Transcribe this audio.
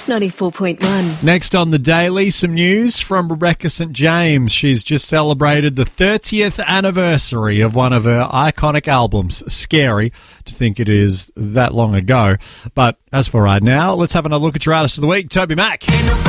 Kiss 94.1. Next on The Daily, some news from Rebecca St. James. She's just celebrated the 30th anniversary of one of her iconic albums. Scary to think it is that long ago. But as for right now, let's have another look at your artist of the week, Toby Mac.